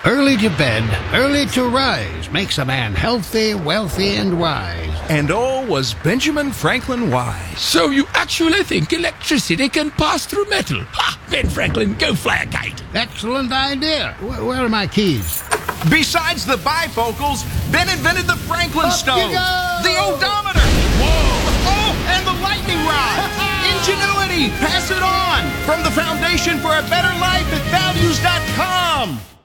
Early to bed, early to rise makes a man healthy, wealthy, and wise. And all was Benjamin Franklin wise. So you actually think electricity can pass through metal? Ha! Ben Franklin, go fly a kite. Excellent idea. Where are my keys? Besides the bifocals, Ben invented the Franklin Up stove, you go! the odometer. Whoa! Oh, and the lightning rod. Ingenuity, pass it on. From the Foundation for a Better Life at values.com.